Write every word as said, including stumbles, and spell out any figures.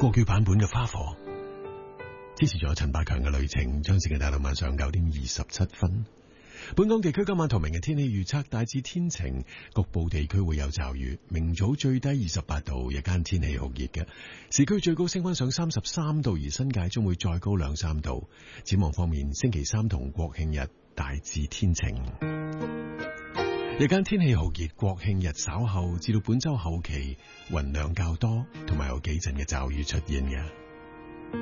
國語版本嘅花火。支持咗陳百強嘅旅程，將時間帶到晚上九點二十七分。本港地區今晚同明日天氣預測大致天晴，局部地區會有驟雨。明早最低二十八度，日間天氣酷熱嘅，市區最高升溫上三十三度，而新界將會再高兩三度。展望方面，星期三同國慶日大致天晴，日間天氣酷熱。國慶日稍後至到本周後期雲量較多，同埋有幾陣嘅驟雨出現嘅。